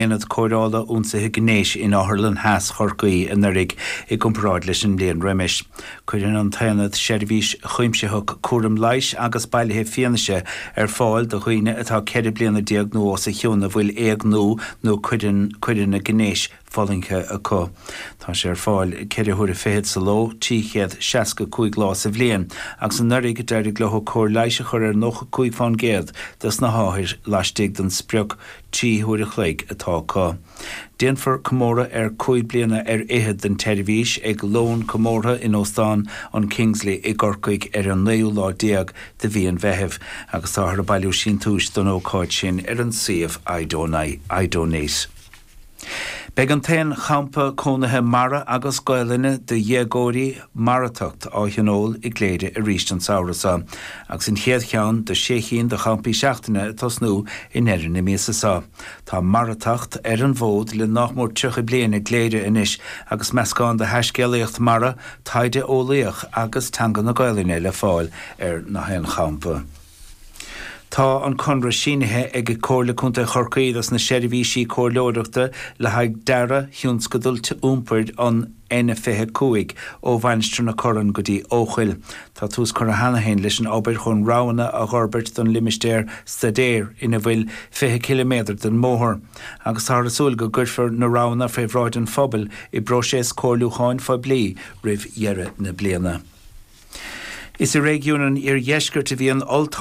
Enad cóirála únsa gnéis in áthirlan heas chorcaí in nurig I gcomparáid leis an bliain rimis. Cuireann an tainad seirbhís chuimseach cuaram leish agus bailithe fianaise fáil do chuoine atá ceithre bliana diagnó sa chiúna bhfuil éagnú nó cuireann na gnéis fallingthe acu. Tá sé fáil ceithre thuair féad sa ló, tíchéad 65 glás a bbliain, agus an nurig deireadh leo cóir leiise chur nócha 5 fan géad dus na háthir laistigh den spreag tí thuair chléig atá cá. Déanfar comóra 5 bliana ihead den teirvís ag lón comóra in Óstán an Kingsley I gorcaig an 9 lá déag de bhí an bheitheh agus tá a bailú sin túis don ócáid sin an siomh Idónéis. Beg an tain champa cónathe mara agus gailinne de dhégóirí maratacht á Thionól I gléide a ríist an saorasa, agus in chéad cheann de séchín de champaí seachtaine tosnú in éireann na míosasa. Tá maratacht an bhód le nachmór tucha bliana gléide inis agus meascán de heiscealaíocht mara taide ólaíoch agus teanga na gailinne le fáil na hen champa. Tá an conra sínithe ag cóirla chunta chorcaí na seirbhísí cóirleoireachta le haig dara hiúnscadúilte úmpaird an N25 ó bhainstru na coran go dtí óchuil. Tá tús chur a hanahéin leis an obair chun ráhanna a ghorbert don limistéir stadéir ina bhfuil 20 km den móthir. Agus thar asúil go gcuirfar na ráhanna fréimhráid an phobal I brosés cóirlúcháin fa blií rih dhearad na bliana. Is a régiúnan ar dheisceart a bhí an